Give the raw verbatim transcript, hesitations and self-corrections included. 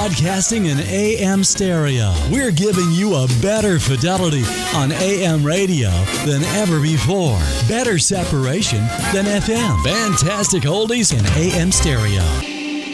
broadcasting in A M stereo. We're giving you a better fidelity on A M radio than ever before. Better separation than F M. Fantastic oldies in A M stereo.